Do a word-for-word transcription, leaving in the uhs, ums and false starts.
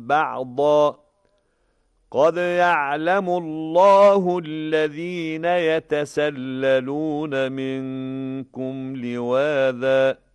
بعضا قد يعلم الله الذين يتسللون منكم لواذا